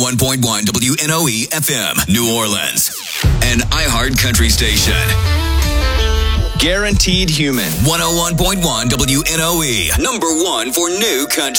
101.1 WNOE FM, New Orleans. An iHeart Country station. Guaranteed Human. 101.1 WNOE, number one for new country.